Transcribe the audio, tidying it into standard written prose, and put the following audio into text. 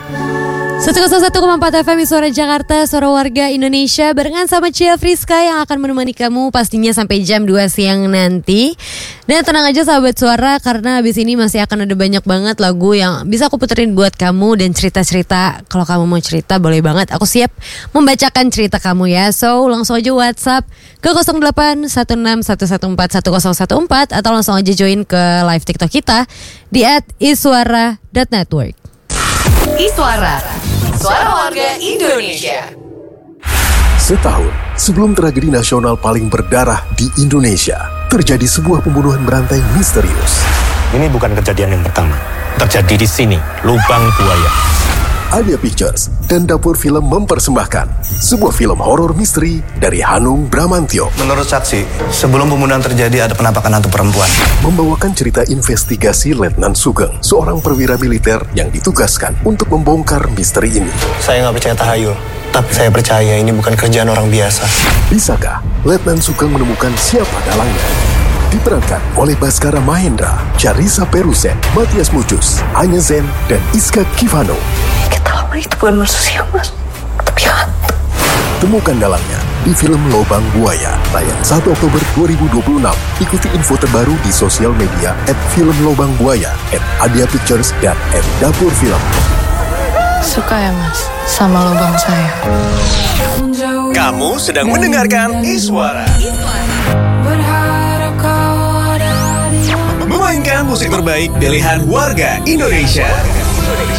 101,4 FM Suara Jakarta, Suara Warga Indonesia. Barengan sama Cia Friska yang akan menemani kamu pastinya sampai jam 2 siang nanti. Dan tenang aja sahabat suara, karena habis ini masih akan ada banyak banget lagu yang bisa aku puterin buat kamu. Dan cerita-cerita, kalau kamu mau cerita boleh banget, aku siap membacakan cerita kamu ya. So langsung aja WhatsApp ke 081611411014, atau langsung aja join ke live TikTok kita di @iswara.network. Iswara, Suara Warga Indonesia. Setahun sebelum tragedi nasional paling berdarah di Indonesia, terjadi sebuah pembunuhan berantai misterius. Ini bukan kejadian yang pertama. Terjadi di sini, Lubang Buaya. Adia Pictures dan Dapur Film mempersembahkan sebuah film horor misteri dari Hanung Bramantyo. Menurut saksi, sebelum pembunuhan terjadi ada penampakan hantu perempuan. Membawakan cerita investigasi Letnan Sugeng, seorang perwira militer yang ditugaskan untuk membongkar misteri ini. Saya nggak percaya tahayul, tapi saya percaya ini bukan kerjaan orang biasa. Bisakah Letnan Sugeng menemukan siapa dalangnya? Diperankan oleh Baskara Mahendra, Charissa Perusen, Matias Mucus, Anya Zen, dan Iska Kivano. Kita lama itu bukan manusia, Mas. Tapi hantu. Temukan dalangnya di film Lubang Buaya, tayang 1 Oktober 2026. Ikuti info terbaru di sosial media @filmlobangbuaya, @Adia Pictures, dan @Dapur Film. Suka ya, Mas, sama lubang saya. Kamu sedang mendengarkan Iswara. Memainkan musik terbaik pilihan warga Indonesia.